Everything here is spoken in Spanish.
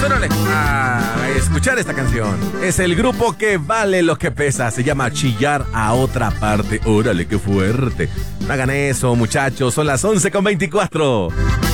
Órale, a escuchar esta canción. Es el grupo que vale lo que pesa. Se llama Chillar a Otra Parte. Órale, qué fuerte. No hagan eso, muchachos. Son las 11:24.